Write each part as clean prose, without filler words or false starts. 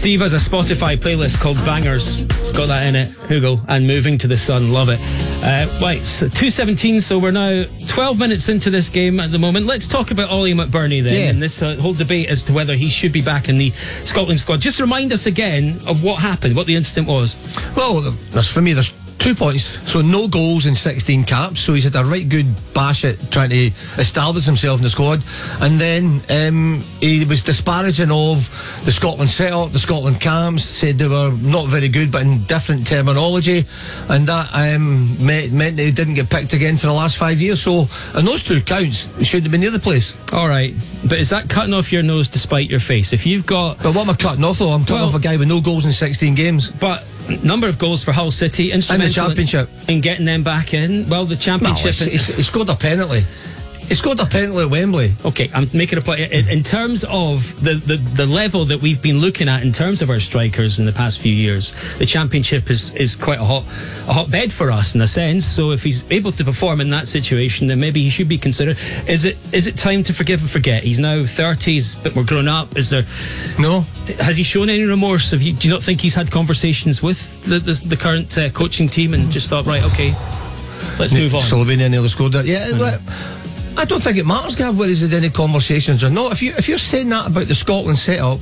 Steve has a Spotify playlist called Bangers. It's got that in it. Hugo and Moving to the Sun. Love it. Right, it's 2:17, so we're now 12 minutes into this game at the moment. Let's talk about Ollie McBurney then, and this whole debate as to whether he should be back in the Scotland squad. Just remind us again of what happened, what the incident was. Well, for me, there's 2 points. So no goals in 16 caps. So he's had a right good bash at trying to establish himself in the squad. And then he was disparaging of the Scotland setup, the Scotland camps, said they were not very good but in different terminology. And that meant that he didn't get picked again for the last 5 years. So on those 2 counts, he shouldn't have been near the place. All right. But is that cutting off your nose to spite your face? If you've got... But what am I cutting off though? I'm cutting off a guy with no goals in 16 games. But... number of goals for Hull City, instrumental in the Championship, in getting them back in. Well, the Championship. No, he scored a penalty. He scored a penalty at Wembley. Okay, I'm making a point. In terms of the level that we've been looking at in terms of our strikers in the past few years, the Championship is quite a hotbed for us in a sense. So if he's able to perform in that situation, then maybe he should be considered. Is it time to forgive and forget? He's now 30. He's a bit more grown up. Is there? No. Has he shown any remorse? Do you not think he's had conversations with the current coaching team and just thought, right, okay, let's move on? Slovenia nearly scored that. Yeah. I don't think it matters, Gav, whether he's had any conversations or not. If you're saying that about the Scotland setup,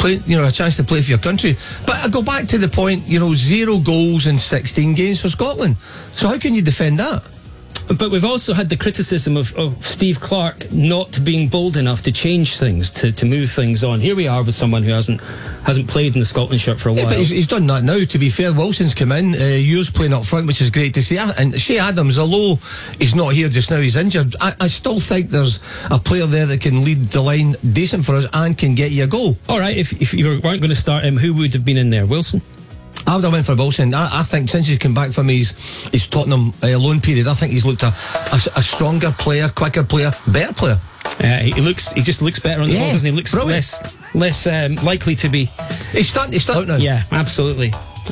a chance to play for your country. But I go back to the point, 0 goals in 16 games for Scotland. So how can you defend that? But we've also had the criticism of Steve Clarke not being bold enough to change things, to move things on. Here we are with someone who hasn't played in the Scotland shirt for a while. But he's done that now, to be fair. Wilson's come in, Hughes playing up front, which is great to see. And Shea Adams, although he's not here just now, he's injured, I still think there's a player there that can lead the line decent for us and can get you a goal. All right, if you weren't going to start him, who would have been in there? Wilson? I would have went for Wilson. I think since he's come back from his Tottenham loan period, I think he's looked a stronger player, quicker player, better player. He just looks better on the ball, doesn't he? He looks less likely to be. He's starting out now. Yeah, absolutely.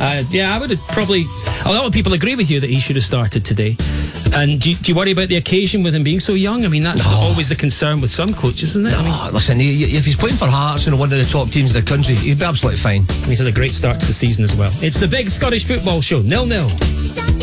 I would have probably. A lot of people agree with you that he should have started today. And do you worry about the occasion with him being so young? I mean, that's always the concern with some coaches, isn't it? No, listen, if he's playing for Hearts and one of the top teams in the country, he'd be absolutely fine. He's had a great start to the season as well. It's the Big Scottish Football Show, 0-0.